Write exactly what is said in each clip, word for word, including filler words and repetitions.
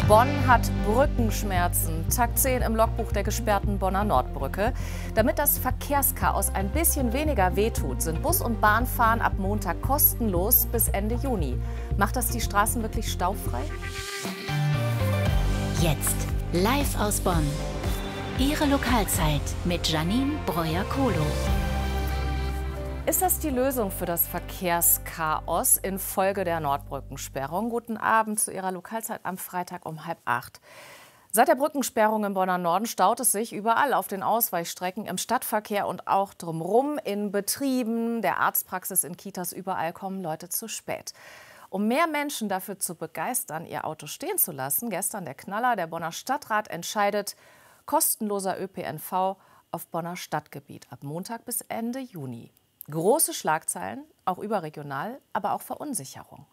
Bonn hat Brückenschmerzen. Tag zehn im Logbuch der gesperrten Bonner Nordbrücke. Damit das Verkehrschaos ein bisschen weniger wehtut, sind Bus- und Bahnfahren ab Montag kostenlos bis Ende Juni. Macht das die Straßen wirklich staufrei? Jetzt live aus Bonn. Ihre Lokalzeit mit Janine Breuer-Kohlo. Ist das die Lösung für das Verkehrschaos infolge der Nordbrückensperrung? Guten Abend zu Ihrer Lokalzeit am Freitag um halb acht. Seit der Brückensperrung im Bonner Norden staut es sich überall auf den Ausweichstrecken, im Stadtverkehr und auch drumherum, in Betrieben, der Arztpraxis, in Kitas, überall kommen Leute zu spät. Um mehr Menschen dafür zu begeistern, ihr Auto stehen zu lassen, gestern der Knaller, der Bonner Stadtrat entscheidet, kostenloser Ö P N V auf Bonner Stadtgebiet ab Montag bis Ende Juni. Große Schlagzeilen, auch überregional, aber auch Verunsicherung.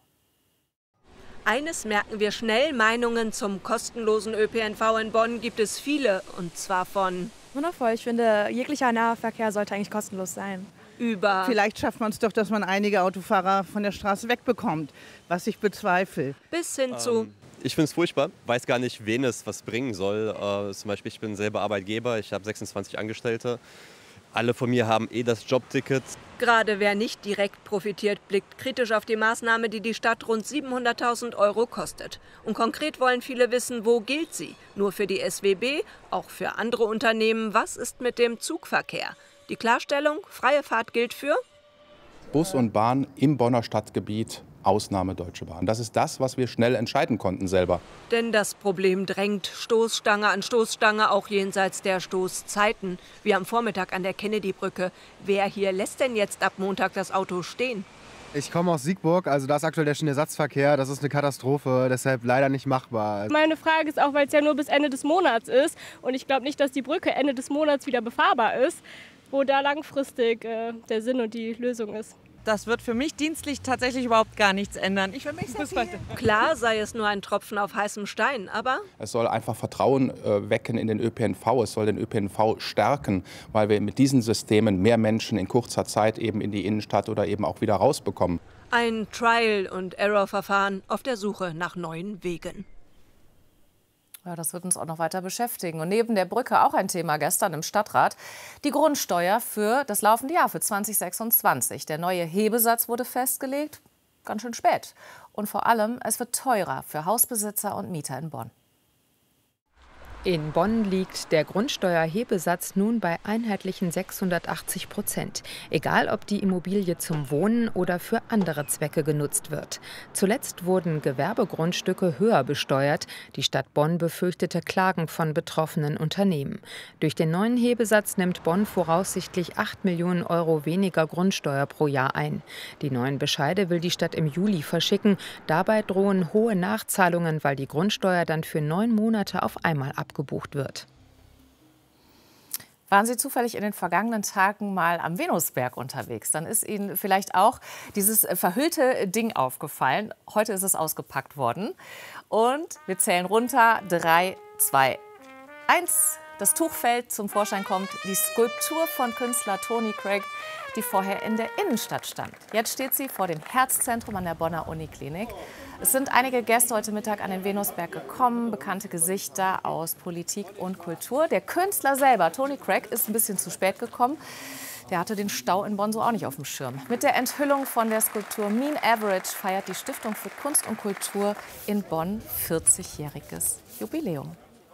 Eines merken wir schnell, Meinungen zum kostenlosen Ö P N V in Bonn gibt es viele, und zwar von wundervoll. Ich finde, jeglicher Nahverkehr sollte eigentlich kostenlos sein. Über Vielleicht schafft man es doch, dass man einige Autofahrer von der Straße wegbekommt, was ich bezweifle. Bis hin zu Ähm, ich finde es furchtbar, weiß gar nicht, wen es was bringen soll. Äh, zum Beispiel, ich bin selber Arbeitgeber, ich habe sechsundzwanzig Angestellte. Alle von mir haben eh das Jobticket. Gerade wer nicht direkt profitiert, blickt kritisch auf die Maßnahme, die die Stadt rund siebenhunderttausend Euro kostet. Und konkret wollen viele wissen, wo gilt sie? Nur für die S W B, auch für andere Unternehmen. Was ist mit dem Zugverkehr? Die Klarstellung, freie Fahrt gilt für Bus und Bahn im Bonner Stadtgebiet, Ausnahme Deutsche Bahn. Das ist das, was wir schnell entscheiden konnten selber. Denn das Problem drängt Stoßstange an Stoßstange, auch jenseits der Stoßzeiten, wie am Vormittag an der Kennedy-Brücke. Wer hier lässt denn jetzt ab Montag das Auto stehen? Ich komme aus Siegburg, also da ist aktuell der Schienenersatzverkehr. Das ist eine Katastrophe, deshalb leider nicht machbar. Meine Frage ist auch, weil es ja nur bis Ende des Monats ist und ich glaube nicht, dass die Brücke Ende des Monats wieder befahrbar ist, wo da langfristig äh, der Sinn und die Lösung ist. Das wird für mich dienstlich tatsächlich überhaupt gar nichts ändern. Ich vermisse das heute. Klar sei es nur ein Tropfen auf heißem Stein, aber Es soll einfach Vertrauen äh, wecken in den Ö P N V. Es soll den Ö P N V stärken, weil wir mit diesen Systemen mehr Menschen in kurzer Zeit eben in die Innenstadt oder eben auch wieder rausbekommen. ein Trial-and-Error-Verfahren auf der Suche nach neuen Wegen. Ja, das wird uns auch noch weiter beschäftigen. Und neben der Brücke auch ein Thema gestern im Stadtrat. Die Grundsteuer für das laufende Jahr, für zweitausendsechsundzwanzig. Der neue Hebesatz wurde festgelegt, ganz schön spät. Und vor allem, es wird teurer für Hausbesitzer und Mieter in Bonn. In Bonn liegt der Grundsteuerhebesatz nun bei einheitlichen sechshundertachtzig Prozent. Egal, ob die Immobilie zum Wohnen oder für andere Zwecke genutzt wird. Zuletzt wurden Gewerbegrundstücke höher besteuert. Die Stadt Bonn befürchtete Klagen von betroffenen Unternehmen. Durch den neuen Hebesatz nimmt Bonn voraussichtlich acht Millionen Euro weniger Grundsteuer pro Jahr ein. Die neuen Bescheide will die Stadt im Juli verschicken. Dabei drohen hohe Nachzahlungen, weil die Grundsteuer dann für neun Monate auf einmal abgeht. gebucht wird. Waren Sie zufällig in den vergangenen Tagen mal am Venusberg unterwegs? Dann ist Ihnen vielleicht auch dieses verhüllte Ding aufgefallen. Heute ist es ausgepackt worden. Und wir zählen runter. Drei, zwei, eins. Das Tuch fällt, zum Vorschein kommt die Skulptur von Künstler Tony Craig, die vorher in der Innenstadt stand. Jetzt steht sie vor dem Herzzentrum an der Bonner Uniklinik. Es sind einige Gäste heute Mittag an den Venusberg gekommen, bekannte Gesichter aus Politik und Kultur. Der Künstler selber, Tony Craig, ist ein bisschen zu spät gekommen. Der hatte den Stau in Bonn so auch nicht auf dem Schirm. Mit der Enthüllung von der Skulptur Mean Average feiert die Stiftung für Kunst und Kultur in Bonn vierzigjähriges Jubiläum.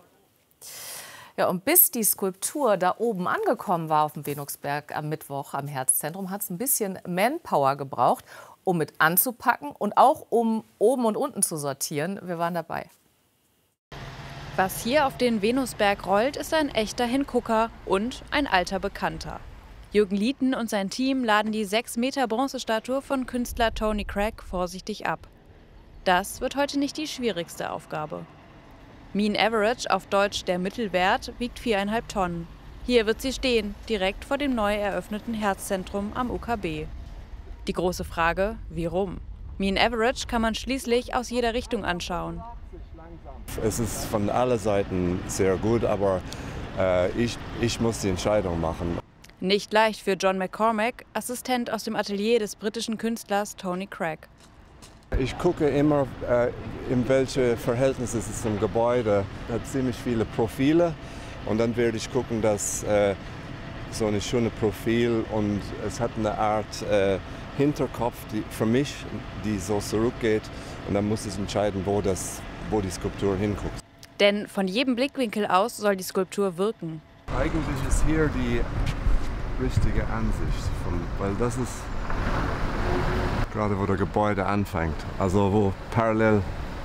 Ja, und bis die Skulptur da oben angekommen war auf dem Venusberg am Mittwoch am Herzzentrum, hat es ein bisschen Manpower gebraucht, um mit anzupacken und auch um oben und unten zu sortieren. Wir waren dabei. Was hier auf den Venusberg rollt, ist ein echter Hingucker und ein alter Bekannter. Jürgen Lieten und sein Team laden die sechs Meter Bronzestatue von Künstler Tony Craig vorsichtig ab. Das wird heute nicht die schwierigste Aufgabe. Mean Average, auf Deutsch der Mittelwert, wiegt viereinhalb Tonnen. Hier wird sie stehen, direkt vor dem neu eröffneten Herzzentrum am U K B. Die große Frage, wie rum? Mean Average kann man schließlich aus jeder Richtung anschauen. Es ist von allen Seiten sehr gut, aber äh, ich, ich muss die Entscheidung machen. Nicht leicht für John McCormack, Assistent aus dem Atelier des britischen Künstlers Tony Craig. Ich gucke immer, äh, in welche Verhältnisse es ist zum Gebäude. Es hat ziemlich viele Profile und dann werde ich gucken, dass äh, so ein schönes Profil und es hat eine Art äh, Hinterkopf, die für mich, die so zurückgeht und dann muss ich entscheiden, wo, das, wo die Skulptur hinguckt. Denn von jedem Blickwinkel aus soll die Skulptur wirken. Eigentlich ist hier die richtige Ansicht, von, weil das ist gerade, wo das Gebäude anfängt. Also wo parallel,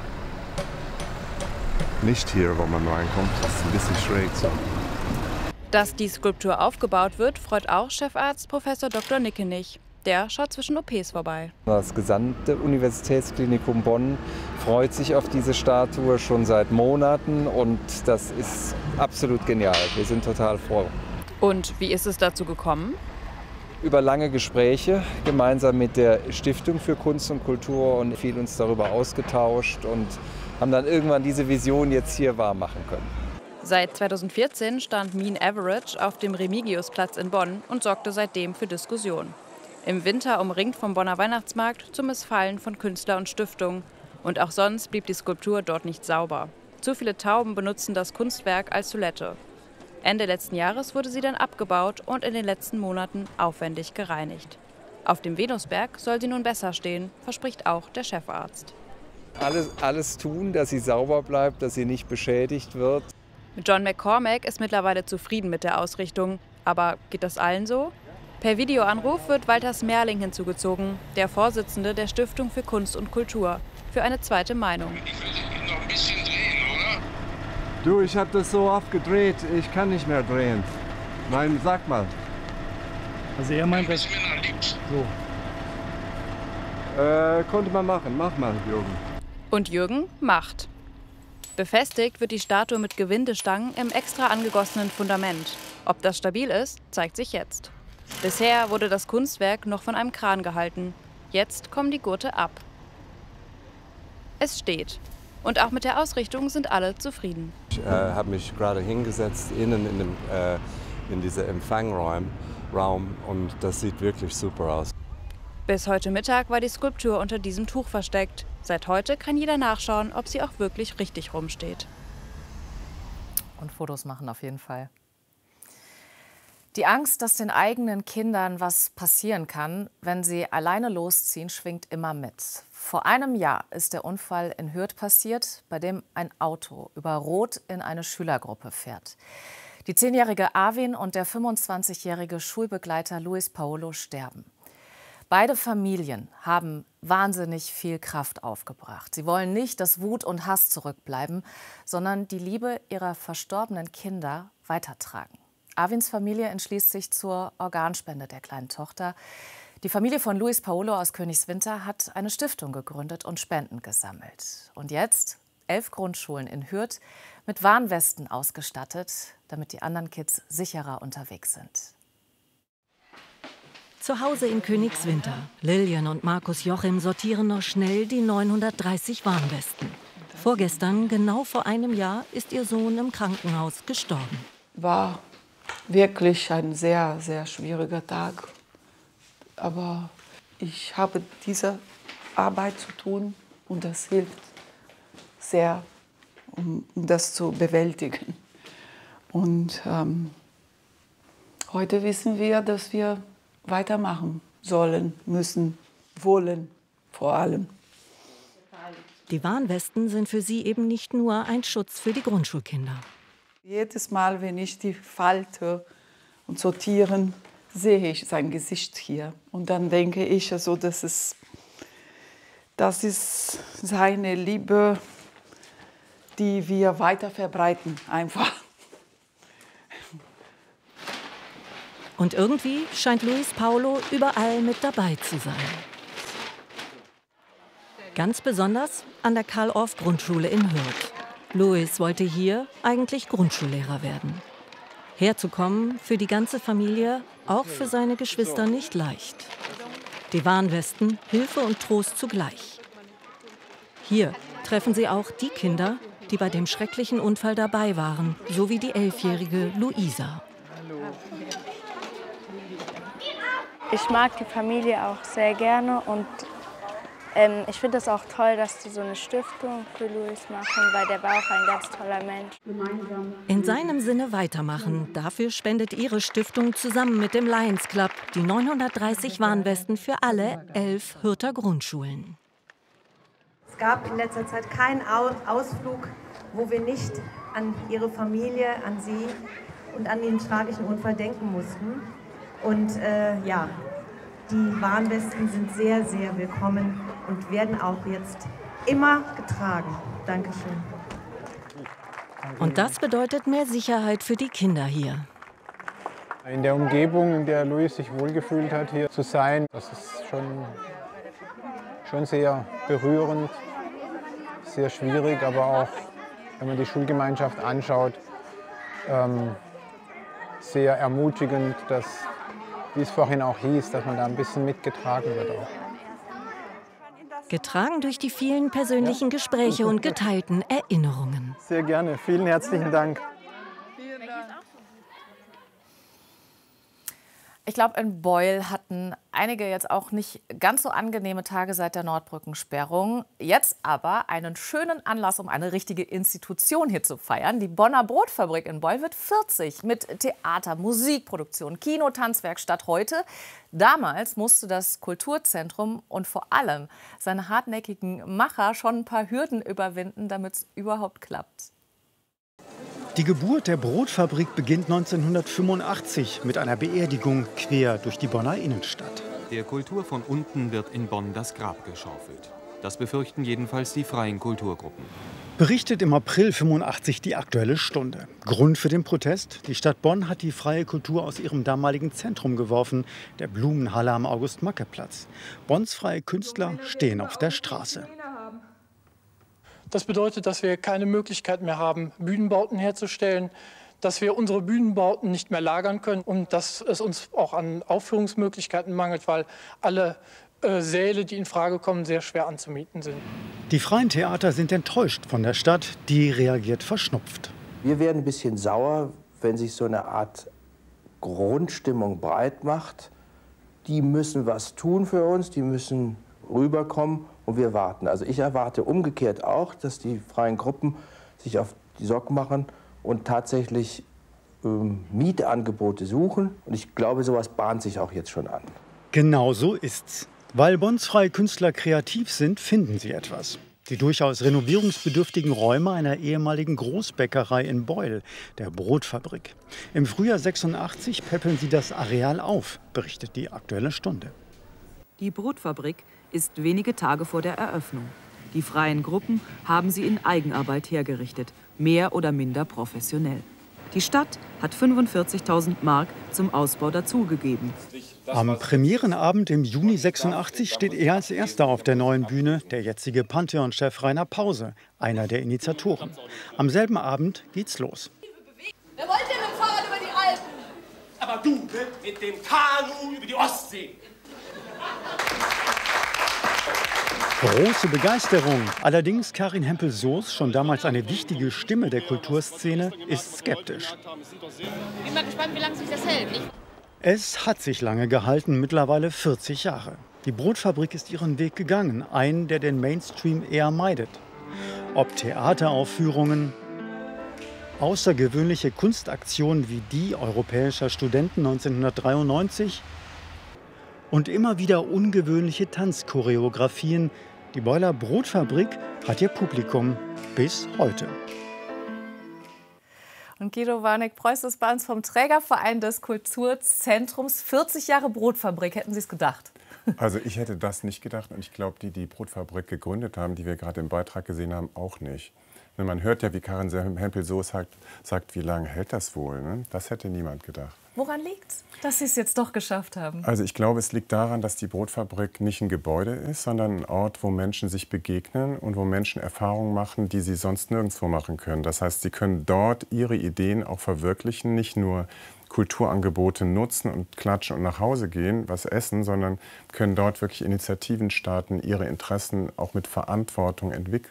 nicht hier, wo man reinkommt, das ist ein bisschen schräg so. Dass die Skulptur aufgebaut wird, freut auch Chefarzt Professor Doktor Nickenich. Der schaut zwischen O Ps vorbei. Das gesamte Universitätsklinikum Bonn freut sich auf diese Statue schon seit Monaten und das ist absolut genial. Wir sind total froh. Und wie ist es dazu gekommen? Über lange Gespräche gemeinsam mit der Stiftung für Kunst und Kultur und viel uns darüber ausgetauscht und haben dann irgendwann diese Vision jetzt hier wahr machen können. Seit zweitausendvierzehn stand Mean Average auf dem Remigiusplatz in Bonn und sorgte seitdem für Diskussionen. Im Winter umringt vom Bonner Weihnachtsmarkt zum Missfallen von Künstler und Stiftungen. Und auch sonst blieb die Skulptur dort nicht sauber. Zu viele Tauben benutzten das Kunstwerk als Toilette. Ende letzten Jahres wurde sie dann abgebaut und in den letzten Monaten aufwendig gereinigt. Auf dem Venusberg soll sie nun besser stehen, verspricht auch der Chefarzt. Alles, alles tun, dass sie sauber bleibt, dass sie nicht beschädigt wird. John McCormack ist mittlerweile zufrieden mit der Ausrichtung. Aber geht das allen so? Per Videoanruf wird Walter Smerling hinzugezogen, der Vorsitzende der Stiftung für Kunst und Kultur, für eine zweite Meinung. Du, ich habe das so oft gedreht, ich kann nicht mehr drehen. Nein, sag mal. Also er meint das so. Äh, konnte man machen, mach mal, Jürgen. Und Jürgen macht. Befestigt wird die Statue mit Gewindestangen im extra angegossenen Fundament. Ob das stabil ist, zeigt sich jetzt. Bisher wurde das Kunstwerk noch von einem Kran gehalten. Jetzt kommen die Gurte ab. Es steht. Und auch mit der Ausrichtung sind alle zufrieden. Ich äh, habe mich gerade hingesetzt, innen in, dem, äh, in diesem Empfangsraum Raum, und das sieht wirklich super aus. Bis heute Mittag war die Skulptur unter diesem Tuch versteckt. Seit heute kann jeder nachschauen, ob sie auch wirklich richtig rumsteht. Und Fotos machen auf jeden Fall. Die Angst, dass den eigenen Kindern was passieren kann, wenn sie alleine losziehen, schwingt immer mit. Vor einem Jahr ist der Unfall in Hürth passiert, bei dem ein Auto über Rot in eine Schülergruppe fährt. Die zehnjährige Arvin und der fünfundzwanzigjährige Schulbegleiter Luis Paolo sterben. Beide Familien haben wahnsinnig viel Kraft aufgebracht. Sie wollen nicht, dass Wut und Hass zurückbleiben, sondern die Liebe ihrer verstorbenen Kinder weitertragen. Arvins Familie entschließt sich zur Organspende der kleinen Tochter. Die Familie von Luis Paolo aus Königswinter hat eine Stiftung gegründet und Spenden gesammelt. Und jetzt elf Grundschulen in Hürth mit Warnwesten ausgestattet, damit die anderen Kids sicherer unterwegs sind. Zu Hause in Königswinter. Lilian und Markus Jochim sortieren noch schnell die neunhundertdreißig Warnwesten. Vorgestern, genau vor einem Jahr, ist ihr Sohn im Krankenhaus gestorben. War wirklich ein sehr, sehr schwieriger Tag. Aber ich habe diese Arbeit zu tun und das hilft sehr, um das zu bewältigen. Und ähm, heute wissen wir, dass wir weitermachen sollen, müssen, wollen vor allem. Die Warnwesten sind für sie eben nicht nur ein Schutz für die Grundschulkinder. Jedes Mal, wenn ich die falte und sortieren, sehe ich sein Gesicht hier. Und dann denke ich, also, das ist, das ist seine Liebe, die wir weiter verbreiten, einfach. Und irgendwie scheint Luis Paolo überall mit dabei zu sein. Ganz besonders an der Karl-Orff-Grundschule in Hürth. Luis wollte hier eigentlich Grundschullehrer werden. Herzukommen für die ganze Familie, auch für seine Geschwister nicht leicht. Die Warnwesten, Hilfe und Trost zugleich. Hier treffen sie auch die Kinder, die bei dem schrecklichen Unfall dabei waren, so wie die elfjährige Luisa. Ich mag die Familie auch sehr gerne und Ähm, ich finde es auch toll, dass die so eine Stiftung für Louis machen, weil der war auch ein ganz toller Mensch. In seinem Sinne weitermachen. Dafür spendet ihre Stiftung zusammen mit dem Lions Club die neunhundertdreißig Warnwesten für alle elf Hürther Grundschulen. Es gab in letzter Zeit keinen Ausflug, wo wir nicht an ihre Familie, an sie und an den tragischen Unfall denken mussten. Und äh, ja, die Warnwesten sind sehr, sehr willkommen und werden auch jetzt immer getragen. Dankeschön. Und das bedeutet mehr Sicherheit für die Kinder hier. In der Umgebung, in der Louis sich wohlgefühlt hat, hier zu sein, das ist schon, schon sehr berührend, sehr schwierig, aber auch, wenn man die Schulgemeinschaft anschaut, ähm, sehr ermutigend, dass, wie es vorhin auch hieß, dass man da ein bisschen mitgetragen wird auch. Getragen durch die vielen persönlichen Gespräche und geteilten Erinnerungen. Sehr gerne. Vielen herzlichen Dank. Ich glaube, in Beul hatten einige jetzt auch nicht ganz so angenehme Tage seit der Nordbrückensperrung. Jetzt aber einen schönen Anlass, um eine richtige Institution hier zu feiern. Die Bonner Brotfabrik in Beul wird vierzig mit Theater, Musikproduktion, Kino, Tanzwerkstatt heute. Damals musste das Kulturzentrum und vor allem seine hartnäckigen Macher schon ein paar Hürden überwinden, damit es überhaupt klappt. Die Geburt der Brotfabrik beginnt neunzehnhundertfünfundachtzig mit einer Beerdigung quer durch die Bonner Innenstadt. Der Kultur von unten wird in Bonn das Grab geschaufelt. Das befürchten jedenfalls die freien Kulturgruppen. Berichtet im April fünfundachtzig die Aktuelle Stunde. Grund für den Protest? Die Stadt Bonn hat die freie Kultur aus ihrem damaligen Zentrum geworfen, der Blumenhalle am August-Macke-Platz. Bonns freie Künstler stehen auf der Straße. Das bedeutet, dass wir keine Möglichkeit mehr haben, Bühnenbauten herzustellen, dass wir unsere Bühnenbauten nicht mehr lagern können und dass es uns auch an Aufführungsmöglichkeiten mangelt, weil alle äh, Säle, die in Frage kommen, sehr schwer anzumieten sind. Die freien Theater sind enttäuscht von der Stadt, die reagiert verschnupft. Wir werden ein bisschen sauer, wenn sich so eine Art Grundstimmung breit macht. Die müssen was tun für uns, die müssen rüberkommen. Und wir warten. Also ich erwarte umgekehrt auch, dass die freien Gruppen sich auf die Socken machen und tatsächlich ähm, Mietangebote suchen. Und ich glaube, sowas bahnt sich auch jetzt schon an. Genau so ist's. Weil Bonns freie Künstler kreativ sind, finden sie etwas. Die durchaus renovierungsbedürftigen Räume einer ehemaligen Großbäckerei in Beul, der Brotfabrik. Im Frühjahr sechsundachtzig peppeln sie das Areal auf, berichtet die Aktuelle Stunde. Die Brotfabrik ist wenige Tage vor der Eröffnung. Die freien Gruppen haben sie in Eigenarbeit hergerichtet, mehr oder minder professionell. Die Stadt hat fünfundvierzigtausend Mark zum Ausbau dazugegeben. Am Premierenabend im Juni sechsundachtzig steht er als Erster auf der neuen Bühne, der jetzige Pantheon-Chef Rainer Pause, einer der Initiatoren. Am selben Abend geht's los. Wer wollte denn mit dem Fahrrad über die Alpen? Aber du mit dem Kanu über die Ostsee. Große Begeisterung. Allerdings Karin Hempel-Soos, schon damals eine wichtige Stimme der Kulturszene, ist skeptisch. Ich bin mal gespannt, wie lange sich das hält. Es hat sich lange gehalten, mittlerweile vierzig Jahre. Die Brotfabrik ist ihren Weg gegangen, einen, der den Mainstream eher meidet. Ob Theateraufführungen, außergewöhnliche Kunstaktionen wie die europäischer Studenten neunzehnhundertdreiundneunzig und immer wieder ungewöhnliche Tanzchoreografien. Die Beuler Brotfabrik hat ihr Publikum bis heute. Und Guido Warneck-Preuß ist bei uns vom Trägerverein des Kulturzentrums. vierzig Jahre Brotfabrik, hätten Sie es gedacht? Also ich hätte das nicht gedacht und ich glaube, die die Brotfabrik gegründet haben, die wir gerade im Beitrag gesehen haben, auch nicht. Man hört ja, wie Karin Hempel-Soos sagt, sagt, wie lange hält das wohl? Ne? Das hätte niemand gedacht. Woran liegt's, dass Sie es jetzt doch geschafft haben? Also ich glaube, es liegt daran, dass die Brotfabrik nicht ein Gebäude ist, sondern ein Ort, wo Menschen sich begegnen und wo Menschen Erfahrungen machen, die sie sonst nirgendwo machen können. Das heißt, sie können dort ihre Ideen auch verwirklichen, nicht nur Kulturangebote nutzen und klatschen und nach Hause gehen, was essen, sondern können dort wirklich Initiativen starten, ihre Interessen auch mit Verantwortung entwickeln.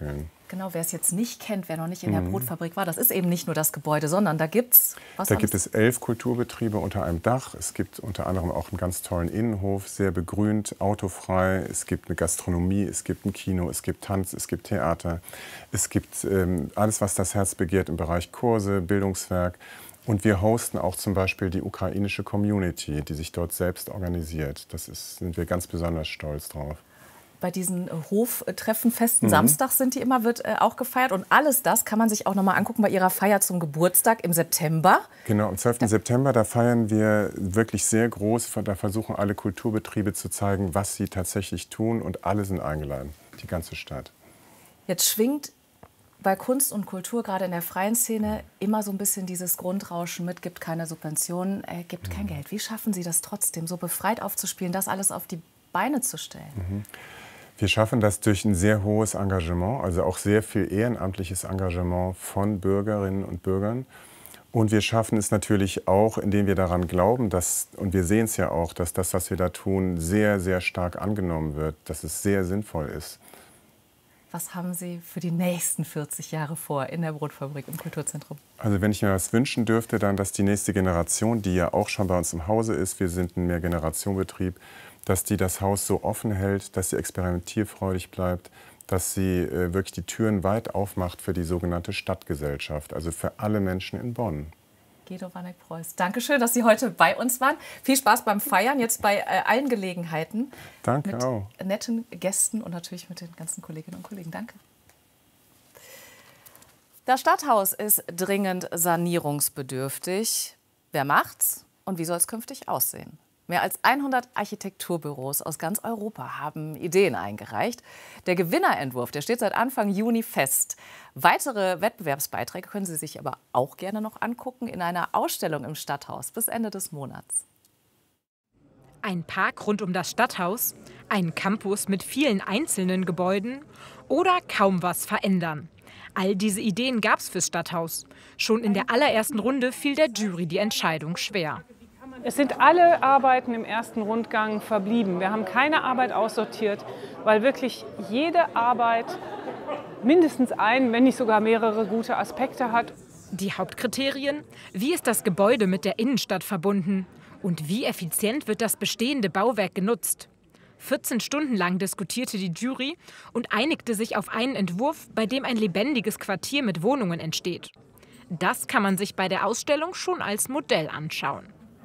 Genau, wer es jetzt nicht kennt, wer noch nicht in der Brotfabrik war, das ist eben nicht nur das Gebäude, sondern da gibt's was? Da gibt es elf Kulturbetriebe unter einem Dach. Es gibt unter anderem auch einen ganz tollen Innenhof, sehr begrünt, autofrei. Es gibt eine Gastronomie, es gibt ein Kino, es gibt Tanz, es gibt Theater. Es gibt ähm, alles, was das Herz begehrt im Bereich Kurse, Bildungswerk. Und wir hosten auch zum Beispiel die ukrainische Community, die sich dort selbst organisiert. Das ist, sind wir ganz besonders stolz drauf. Bei diesen Hoftreffen, festen Mhm. Samstags sind die immer, wird äh, auch gefeiert. Und alles das kann man sich auch noch mal angucken bei Ihrer Feier zum Geburtstag im September. Genau, am zwölften September, da feiern wir wirklich sehr groß. Da versuchen alle Kulturbetriebe zu zeigen, was sie tatsächlich tun. Und alle sind eingeladen, die ganze Stadt. Jetzt schwingt bei Kunst und Kultur, gerade in der freien Szene, immer so ein bisschen dieses Grundrauschen mit, gibt keine Subventionen, äh, gibt kein Geld. Wie schaffen Sie das trotzdem, so befreit aufzuspielen, das alles auf die Beine zu stellen? Mhm. Wir schaffen das durch ein sehr hohes Engagement, also auch sehr viel ehrenamtliches Engagement von Bürgerinnen und Bürgern. Und wir schaffen es natürlich auch, indem wir daran glauben, dass, und wir sehen es ja auch, dass das, was wir da tun, sehr, sehr stark angenommen wird, dass es sehr sinnvoll ist. Was haben Sie für die nächsten vierzig Jahre vor in der Brotfabrik im Kulturzentrum? Also wenn ich mir was wünschen dürfte, dann, dass die nächste Generation, die ja auch schon bei uns im Hause ist, wir sind ein Mehrgenerationenbetrieb, dass die das Haus so offen hält, dass sie experimentierfreudig bleibt, dass sie äh, wirklich die Türen weit aufmacht für die sogenannte Stadtgesellschaft, also für alle Menschen in Bonn. Guido Wanek-Preuß, danke schön, dass Sie heute bei uns waren. Viel Spaß beim Feiern, jetzt bei äh, allen Gelegenheiten. Danke mit auch. netten Gästen und natürlich mit den ganzen Kolleginnen und Kollegen. Danke. Das Stadthaus ist dringend sanierungsbedürftig. Wer macht's und wie soll es künftig aussehen? Mehr als hundert Architekturbüros aus ganz Europa haben Ideen eingereicht. Der Gewinnerentwurf, der steht seit Anfang Juni fest. Weitere Wettbewerbsbeiträge können Sie sich aber auch gerne noch angucken in einer Ausstellung im Stadthaus bis Ende des Monats. Ein Park rund um das Stadthaus, ein Campus mit vielen einzelnen Gebäuden oder kaum was verändern. All diese Ideen gab es fürs Stadthaus. Schon in der allerersten Runde fiel der Jury die Entscheidung schwer. Es sind alle Arbeiten im ersten Rundgang verblieben. Wir haben keine Arbeit aussortiert, weil wirklich jede Arbeit mindestens einen, wenn nicht sogar mehrere gute Aspekte hat. Die Hauptkriterien: Wie ist das Gebäude mit der Innenstadt verbunden? Und wie effizient wird das bestehende Bauwerk genutzt? vierzehn Stunden lang diskutierte die Jury und einigte sich auf einen Entwurf, bei dem ein lebendiges Quartier mit Wohnungen entsteht. Das kann man sich bei der Ausstellung schon als Modell anschauen.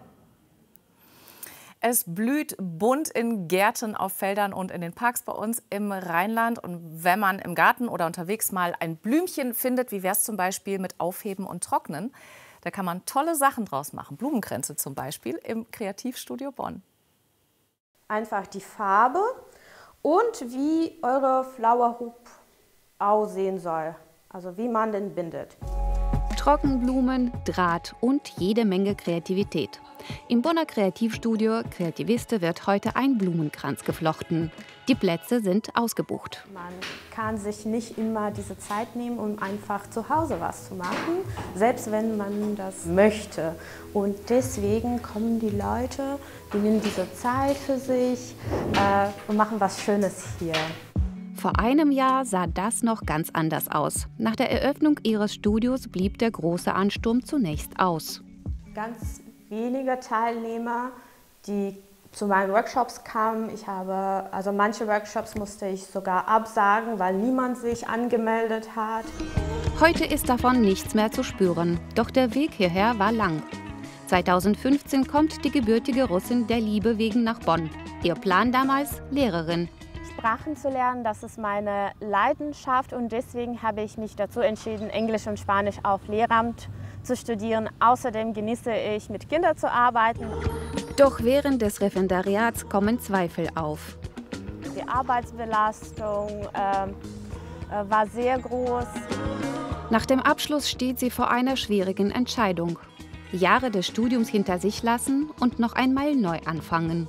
Es blüht bunt in Gärten, auf Feldern und in den Parks bei uns im Rheinland. Und wenn man im Garten oder unterwegs mal ein Blümchen findet, wie wäre es zum Beispiel mit Aufheben und Trocknen, da kann man tolle Sachen draus machen. Blumenkränze zum Beispiel im Kreativstudio Bonn. Einfach die Farbe und wie eure Flower Hoop aussehen soll, also wie man den bindet. Trockenblumen, Draht und jede Menge Kreativität. Im Bonner Kreativstudio Kreativiste wird heute ein Blumenkranz geflochten. Die Plätze sind ausgebucht. Man kann sich nicht immer diese Zeit nehmen, um einfach zu Hause was zu machen, selbst wenn man das möchte. Und deswegen kommen die Leute, die nehmen diese Zeit für sich äh, und machen was Schönes hier. Vor einem Jahr sah das noch ganz anders aus. Nach der Eröffnung ihres Studios blieb der große Ansturm zunächst aus. Ganz wenige Teilnehmer, die zu meinen Workshops kamen. Ich habe, also manche Workshops musste ich sogar absagen, weil niemand sich angemeldet hat. Heute ist davon nichts mehr zu spüren. Doch der Weg hierher war lang. zweitausendfünfzehn kommt die gebürtige Russin der Liebe wegen nach Bonn. Ihr Plan damals: Lehrerin. Sprachen zu lernen, das ist meine Leidenschaft und deswegen habe ich mich dazu entschieden, Englisch und Spanisch auf Lehramt zu studieren. Außerdem genieße ich, mit Kindern zu arbeiten. Doch während des Referendariats kommen Zweifel auf. Die Arbeitsbelastung äh, äh, war sehr groß. Nach dem Abschluss steht sie vor einer schwierigen Entscheidung. Jahre des Studiums hinter sich lassen und noch einmal neu anfangen.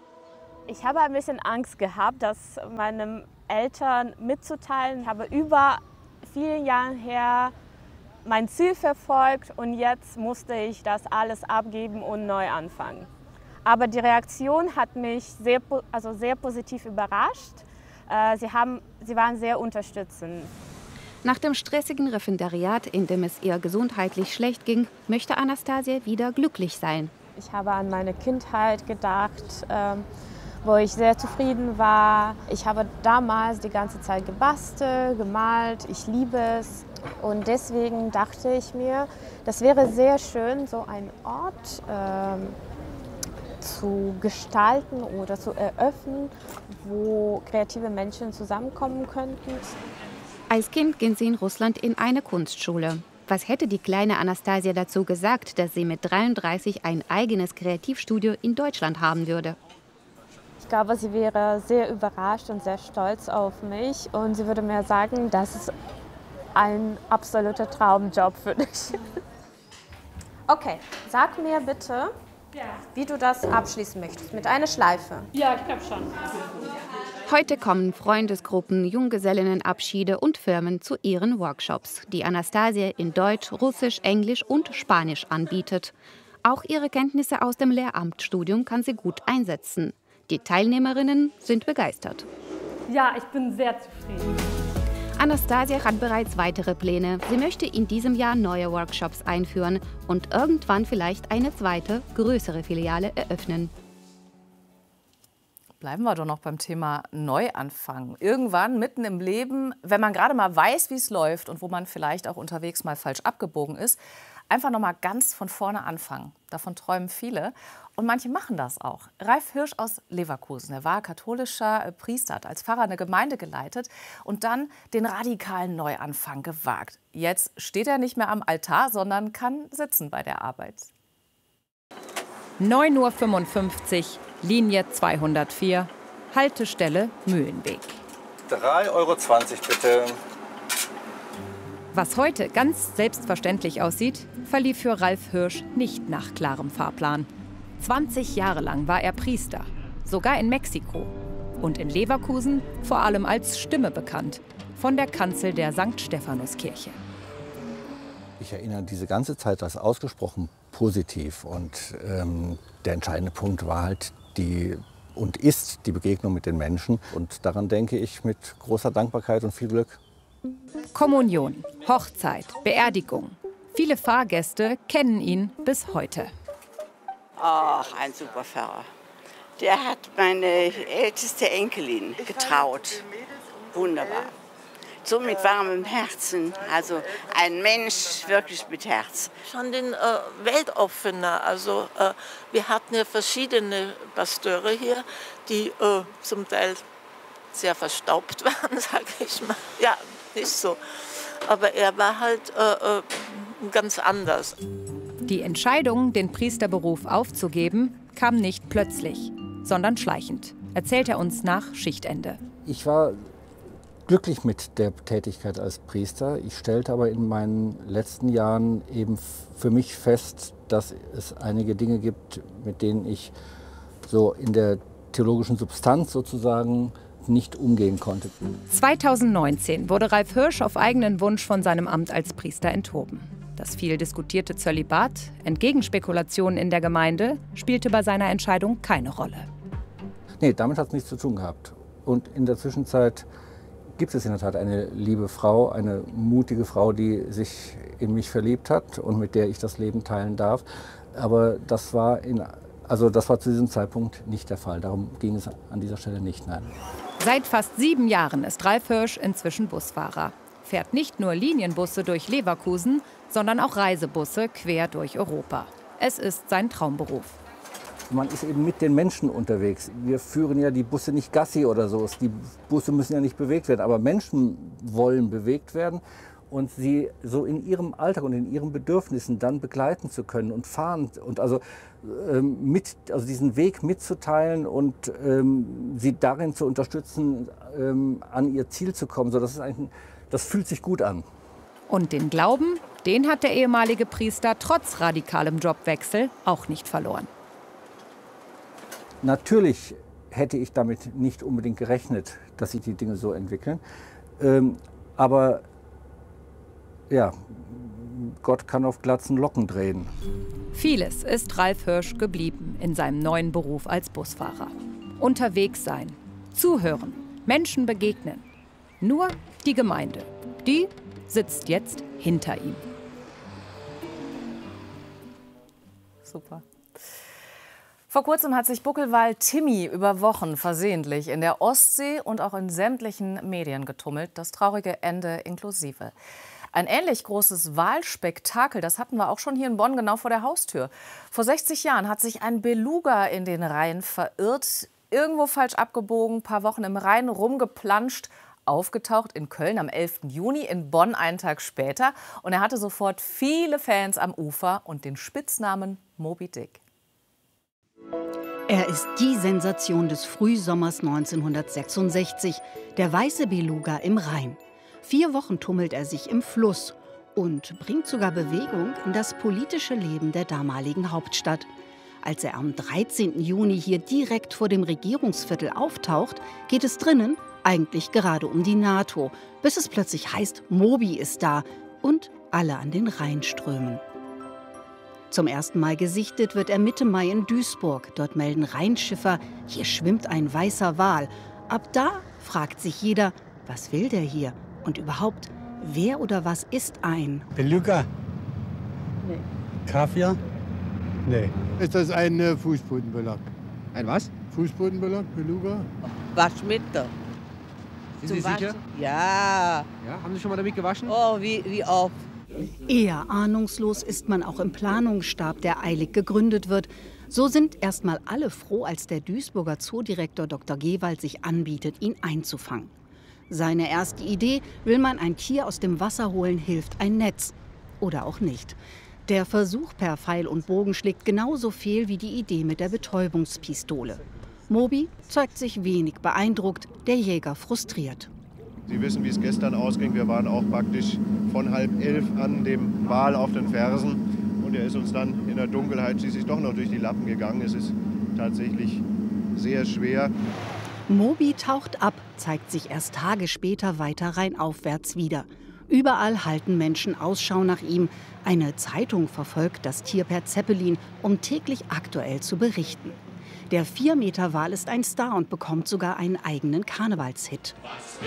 Ich habe ein bisschen Angst gehabt, das meinen Eltern mitzuteilen. Ich habe über vielen Jahren her mein Ziel verfolgt und jetzt musste ich das alles abgeben und neu anfangen. Aber die Reaktion hat mich sehr, also sehr positiv überrascht. Sie, haben, sie waren sehr unterstützend. Nach dem stressigen Referendariat, in dem es ihr gesundheitlich schlecht ging, möchte Anastasia wieder glücklich sein. Ich habe an meine Kindheit gedacht, ähm, wo ich sehr zufrieden war. Ich habe damals die ganze Zeit gebastelt, gemalt, ich liebe es. Und deswegen dachte ich mir, das wäre sehr schön, so einen Ort ähm, zu gestalten oder zu eröffnen, wo kreative Menschen zusammenkommen könnten. Als Kind ging sie in Russland in eine Kunstschule. Was hätte die kleine Anastasia dazu gesagt, dass sie mit dreiunddreißig ein eigenes Kreativstudio in Deutschland haben würde? Ich glaube, sie wäre sehr überrascht und sehr stolz auf mich. Und sie würde mir sagen, das ist ein absoluter Traumjob für dich. Okay, sag mir bitte, wie du das abschließen möchtest. Mit einer Schleife. Ja, ich glaube schon. Heute kommen Freundesgruppen, Junggesellinnenabschiede und Firmen zu ihren Workshops, die Anastasia in Deutsch, Russisch, Englisch und Spanisch anbietet. Auch ihre Kenntnisse aus dem Lehramtsstudium kann sie gut einsetzen. Die Teilnehmerinnen sind begeistert. Ja, ich bin sehr zufrieden. Anastasia hat bereits weitere Pläne. Sie möchte in diesem Jahr neue Workshops einführen und irgendwann vielleicht eine zweite, größere Filiale eröffnen. Bleiben wir doch noch beim Thema Neuanfang. Irgendwann mitten im Leben, wenn man gerade mal weiß, wie es läuft und wo man vielleicht auch unterwegs mal falsch abgebogen ist, einfach noch mal ganz von vorne anfangen. Davon träumen viele und manche machen das auch. Ralf Hirsch aus Leverkusen, er war katholischer Priester, hat als Pfarrer eine Gemeinde geleitet und dann den radikalen Neuanfang gewagt. Jetzt steht er nicht mehr am Altar, sondern kann sitzen bei der Arbeit. neun Uhr fünfundfünfzig, Linie zweihundertvier, Haltestelle Mühlenweg. drei Euro zwanzig bitte. Was heute ganz selbstverständlich aussieht, verlief für Ralf Hirsch nicht nach klarem Fahrplan. zwanzig Jahre lang war er Priester, sogar in Mexiko. Und in Leverkusen vor allem als Stimme bekannt, von der Kanzel der Sankt Stephanuskirche. Ich erinnere diese ganze Zeit als ausgesprochen positiv. Und ähm, der entscheidende Punkt war halt die und ist die Begegnung mit den Menschen. Und daran denke ich mit großer Dankbarkeit und viel Glück. Kommunion, Hochzeit, Beerdigung. Viele Fahrgäste kennen ihn bis heute. Ach, ein super Pfarrer. Der hat meine älteste Enkelin getraut. Wunderbar. So mit warmem Herzen. Also ein Mensch wirklich mit Herz. Schon den äh, Weltoffener. Also äh, wir hatten ja verschiedene Pasteure hier, die äh, zum Teil sehr verstaubt waren, sage ich mal. Ja, ist so. Aber er war halt äh, äh, ganz anders. Die Entscheidung, den Priesterberuf aufzugeben, kam nicht plötzlich, sondern schleichend, erzählt er uns nach Schichtende. Ich war glücklich mit der Tätigkeit als Priester. Ich stellte aber in meinen letzten Jahren eben für mich fest, dass es einige Dinge gibt, mit denen ich so in der theologischen Substanz sozusagen nicht umgehen konnte. zweitausendneunzehn wurde Ralf Hirsch auf eigenen Wunsch von seinem Amt als Priester enthoben. Das viel diskutierte Zölibat, Entgegenspekulationen in der Gemeinde, spielte bei seiner Entscheidung keine Rolle. Nee, damit hat es nichts zu tun gehabt. Und in der Zwischenzeit gibt es in der Tat eine liebe Frau, eine mutige Frau, die sich in mich verliebt hat und mit der ich das Leben teilen darf. Aber das war, in, also das war zu diesem Zeitpunkt nicht der Fall. Darum ging es an dieser Stelle nicht, nein. Seit fast sieben Jahren ist Ralf Hirsch inzwischen Busfahrer. Fährt nicht nur Linienbusse durch Leverkusen, sondern auch Reisebusse quer durch Europa. Es ist sein Traumberuf. Man ist eben mit den Menschen unterwegs. Wir führen ja die Busse nicht Gassi oder so. Die Busse müssen ja nicht bewegt werden, aber Menschen wollen bewegt werden. Und sie so in ihrem Alltag und in ihren Bedürfnissen dann begleiten zu können und fahren und also, ähm, mit, also diesen Weg mitzuteilen und ähm, sie darin zu unterstützen, ähm, an ihr Ziel zu kommen. So, das ist eigentlich, das fühlt sich gut an. Und den Glauben, den hat der ehemalige Priester trotz radikalem Jobwechsel auch nicht verloren. Natürlich hätte ich damit nicht unbedingt gerechnet, dass sich die Dinge so entwickeln. Ähm, aber ja, Gott kann auf glatzen Locken drehen. Vieles ist Ralf Hirsch geblieben in seinem neuen Beruf als Busfahrer. Unterwegs sein, zuhören, Menschen begegnen. Nur die Gemeinde, die sitzt jetzt hinter ihm. Super. Vor kurzem hat sich Buckelwal Timmy über Wochen versehentlich in der Ostsee und auch in sämtlichen Medien getummelt, das traurige Ende inklusive. Ein ähnlich großes Walspektakel, das hatten wir auch schon hier in Bonn, genau vor der Haustür. Vor sechzig Jahren hat sich ein Beluga in den Rhein verirrt, irgendwo falsch abgebogen, ein paar Wochen im Rhein rumgeplanscht, aufgetaucht in Köln am elften Juni, in Bonn einen Tag später. Und er hatte sofort viele Fans am Ufer und den Spitznamen Moby Dick. Er ist die Sensation des Frühsommers neunzehnhundertsechsundsechzig, der weiße Beluga im Rhein. Vier Wochen tummelt er sich im Fluss und bringt sogar Bewegung in das politische Leben der damaligen Hauptstadt. Als er am dreizehnten Juni hier direkt vor dem Regierungsviertel auftaucht, geht es drinnen eigentlich gerade um die NATO, bis es plötzlich heißt, Moby ist da und alle an den Rhein strömen. Zum ersten Mal gesichtet wird er Mitte Mai in Duisburg. Dort melden Rheinschiffer, hier schwimmt ein weißer Wal. Ab da fragt sich jeder, was will der hier? Und überhaupt, wer oder was ist ein Beluga? Nee. Kaviar? Nee. Ist das ein äh, Fußbodenbelag? Ein was? Fußbodenbelag, Beluga? Waschmittel. Sind Sie Zum sicher? Waschen? Ja. Ja. Haben Sie schon mal damit gewaschen? Oh, wie, wie oft. Eher ahnungslos ist man auch im Planungsstab, der eilig gegründet wird. So sind erst mal alle froh, als der Duisburger Zoodirektor Doktor Gewald sich anbietet, ihn einzufangen. Seine erste Idee: will man ein Tier aus dem Wasser holen, hilft ein Netz. Oder auch nicht. Der Versuch per Pfeil und Bogen schlägt genauso fehl wie die Idee mit der Betäubungspistole. Moby zeigt sich wenig beeindruckt, der Jäger frustriert. Sie wissen, wie es gestern ausging. Wir waren auch praktisch von halb elf an dem Wal auf den Fersen. Und er ist uns dann in der Dunkelheit schließlich doch noch durch die Lappen gegangen. Es ist tatsächlich sehr schwer. Moby taucht ab, zeigt sich erst Tage später weiter rheinaufwärts wieder. Überall halten Menschen Ausschau nach ihm. Eine Zeitung verfolgt das Tier per Zeppelin, um täglich aktuell zu berichten. Der vier Meter Wal ist ein Star und bekommt sogar einen eigenen Karnevalshit.